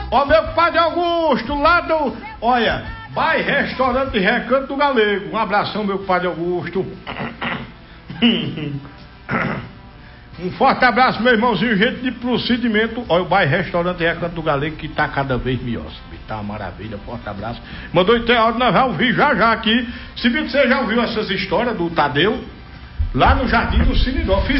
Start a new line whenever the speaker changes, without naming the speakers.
Ó, meu Padre Augusto, lá do... Olha, vai restaurante Recanto do Galego. Um abração, meu Padre Augusto. Um forte abraço, meu irmãozinho, gente de procedimento. Olha, o bairro Restaurante Recanto do Galego, que tá cada vez melhor. Tá uma maravilha, forte abraço. Mandou em áudio, nós vamos ouvir já aqui. Se bem que você já ouviu essas histórias do Tadeu, lá no Jardim do Cininó.